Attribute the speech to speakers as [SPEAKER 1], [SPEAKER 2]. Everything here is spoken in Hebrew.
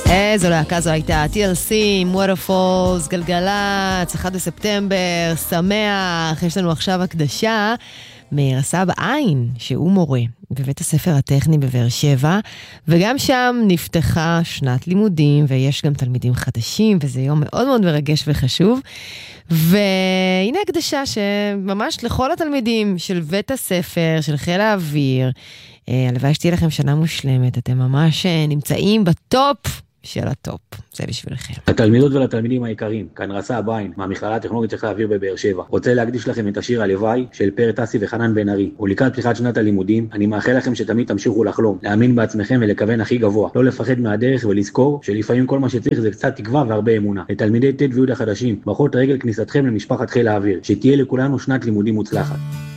[SPEAKER 1] איזו להקה זו הייתה, TLC, Waterfalls, גלגלצ, 1 בספטמבר, שמח. יש לנו עכשיו הקדשה מרס"ב עין, שהוא מורה בבית הספר הטכני בבאר שבע, וגם שם נפתחה שנת לימודים, ויש גם תלמידים חדשים, וזה יום מאוד מאוד מרגש וחשוב. והנה הקדשה שממש לכל התלמידים של בית הספר, של חיל האוויר, הלוואי שתהיה לכם שנה מושלמת, אתם ממש נמצאים בטופ של הטופ, זה בשבילכם.
[SPEAKER 2] לתלמידות ולתלמידים היקרים, כאן רס"ב עין, מהמכללה הטכנולוגית של חיל האוויר בבאר שבע. רוצה להקדיש לכם את השיר הלוואי של פאר טסי וחנן בן ארי. ולקראת פתיחת שנת הלימודים, אני מאחל לכם שתמיד תמשיכו לחלום, להאמין בעצמכם ולכוון הכי גבוה. לא לפחד מהדרך ולזכור שלפעמים כל מה שצריך זה קצת תקווה והרבה אמונה. לתלמידי ט' וי' החדשים, ברכות רגל כניסתכם למשפחת חיל האוויר. שתהיה לכולנו שנת לימודים מוצלחת.